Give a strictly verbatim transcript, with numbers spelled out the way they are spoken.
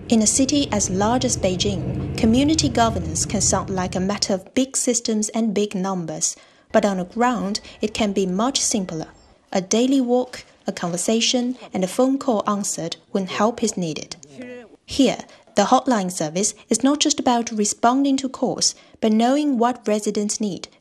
In a city as large as Beijing, community governance can sound like a matter of big systems and big numbers, but on the ground, it can be much simpler. A daily walk, a conversation, and a phone call answered when help is needed. Here, the hotline service is not just about responding to calls, but knowing what residents need